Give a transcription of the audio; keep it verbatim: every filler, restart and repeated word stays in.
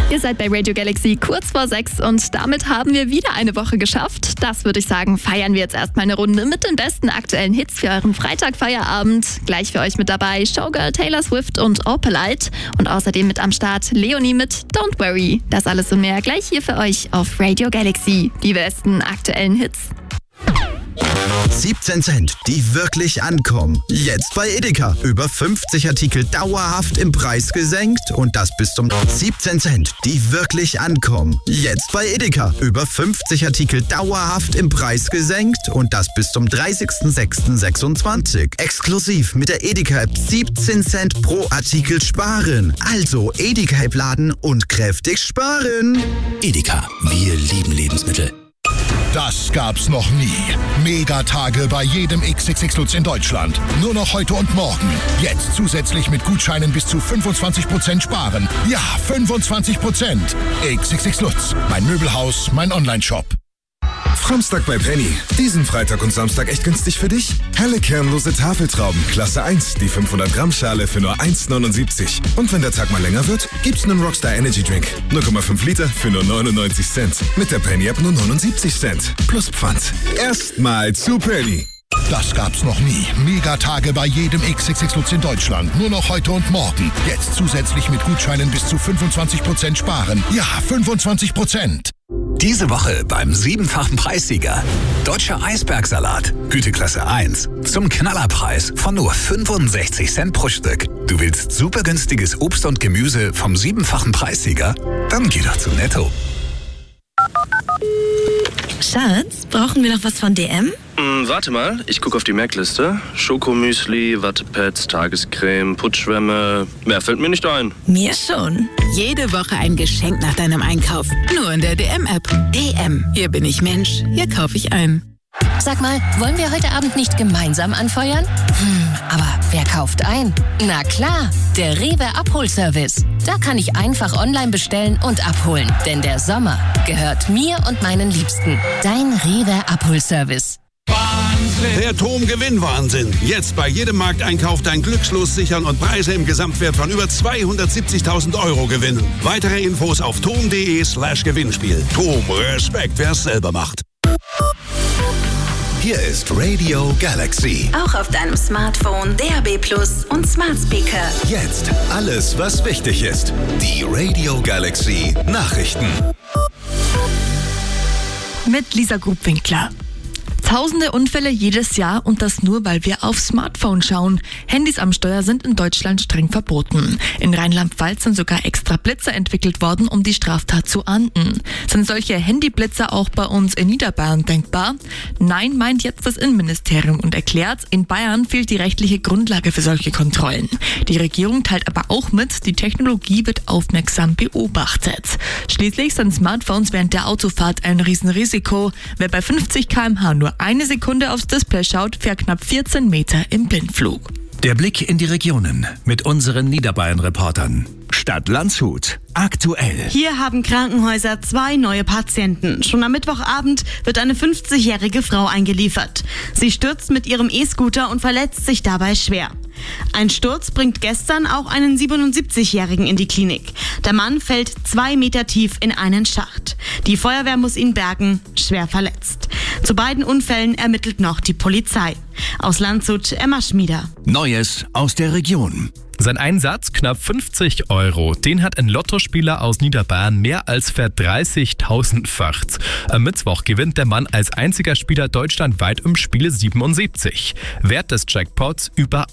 Ihr seid bei Radio Galaxy kurz vor sechs und damit haben wir wieder eine Woche geschafft. Das würde ich sagen, feiern wir jetzt erstmal eine Runde mit den besten aktuellen Hits für euren Freitagfeierabend. Gleich für euch mit dabei Showgirl, Taylor Swift und Opalite. Und außerdem mit am Start Leonie mit Don't Worry. Das alles und mehr gleich hier für euch auf Radio Galaxy. Die besten aktuellen Hits. siebzehn Cent, die wirklich ankommen. Jetzt bei Edeka. Über fünfzig Artikel dauerhaft im Preis gesenkt und das bis zum siebzehn Cent, die wirklich ankommen. Jetzt bei Edeka. Über fünfzig Artikel dauerhaft im Preis gesenkt und das bis zum dreißigsten sechsten sechsundzwanzig. Exklusiv mit der Edeka-App siebzehn Cent pro Artikel sparen. Also Edeka-App laden und kräftig sparen. Edeka, wir lieben Lebensmittel. Das gab's noch nie. Megatage bei jedem X X X Lutz in Deutschland. Nur noch heute und morgen. Jetzt zusätzlich mit Gutscheinen bis zu fünfundzwanzig Prozent sparen. Ja, fünfundzwanzig Prozent. X X X Lutz. Mein Möbelhaus, mein Onlineshop. Samstag bei Penny. Diesen Freitag und Samstag echt günstig für dich? Helle kernlose Tafeltrauben, Klasse eins, die fünfhundert Gramm Schale für nur eins neunundsiebzig. Und wenn der Tag mal länger wird, gibt's einen Rockstar Energy Drink. null Komma fünf Liter für nur neunundneunzig Cent. Mit der Penny App nur neunundsiebzig Cent. Plus Pfand. Erstmal zu Penny. Das gab's noch nie. Megatage bei jedem X X X Lutz in Deutschland. Nur noch heute und morgen. Jetzt zusätzlich mit Gutscheinen bis zu fünfundzwanzig Prozent sparen. Ja, fünfundzwanzig Prozent. Diese Woche beim siebenfachen Preissieger. Deutscher Eisbergsalat, Güteklasse eins. Zum Knallerpreis von nur fünfundsechzig Cent pro Stück. Du willst super günstiges Obst und Gemüse vom siebenfachen Preissieger? Dann geh doch zu Netto. Schatz, brauchen wir noch was von D M? Hm, warte mal, ich gucke auf die Merkliste. Schokomüsli, Wattepads, Tagescreme, Putzschwämme. Mehr fällt mir nicht ein. Mir schon. Jede Woche ein Geschenk nach deinem Einkauf. Nur in der D M-App. D M. Hier bin ich Mensch. Hier kaufe ich ein. Sag mal, wollen wir heute Abend nicht gemeinsam anfeuern? Hm, aber wer kauft ein? Na klar, der Rewe Abholservice. Da kann ich einfach online bestellen und abholen. Denn der Sommer gehört mir und meinen Liebsten. Dein Rewe Abholservice. Der Tom-Gewinn-Wahnsinn. Jetzt bei jedem Markteinkauf dein Glückslos sichern und Preise im Gesamtwert von über zweihundertsiebzigtausend Euro gewinnen. Weitere Infos auf tom.de slash Gewinnspiel. Tom, Respekt, wer es selber macht. Hier ist Radio Galaxy. Auch auf deinem Smartphone, D A B Plus und Smart Speaker. Jetzt alles, was wichtig ist. Die Radio Galaxy Nachrichten. Mit Lisa Grubwinkler. Tausende Unfälle jedes Jahr und das nur, weil wir aufs Smartphone schauen. Handys am Steuer sind in Deutschland streng verboten. In Rheinland-Pfalz sind sogar extra Blitzer entwickelt worden, um die Straftat zu ahnden. Sind solche Handyblitzer auch bei uns in Niederbayern denkbar? Nein, meint jetzt das Innenministerium und erklärt, in Bayern fehlt die rechtliche Grundlage für solche Kontrollen. Die Regierung teilt aber auch mit, die Technologie wird aufmerksam beobachtet. Schließlich sind Smartphones während der Autofahrt ein Riesenrisiko. Wer bei fünfzig Kilometer pro Stunde nur eine Sekunde aufs Display schaut, fährt knapp vierzehn Meter im Blindflug. Der Blick in die Regionen mit unseren Niederbayern-Reportern. Stadt Landshut. Aktuell. Hier haben Krankenhäuser zwei neue Patienten. Schon am Mittwochabend wird eine fünfzigjährige Frau eingeliefert. Sie stürzt mit ihrem E-Scooter und verletzt sich dabei schwer. Ein Sturz bringt gestern auch einen siebenundsiebzigjährigen in die Klinik. Der Mann fällt zwei Meter tief in einen Schacht. Die Feuerwehr muss ihn bergen, schwer verletzt. Zu beiden Unfällen ermittelt noch die Polizei. Aus Landshut, Emma Schmieder. Neues aus der Region. Sein Einsatz knapp fünfzig Euro. Den hat ein Lottospieler aus Niederbayern mehr als verdreißigtausendfacht. Am Mittwoch gewinnt der Mann als einziger Spieler deutschlandweit im Spiel siebenundsiebzig. Wert des Jackpots über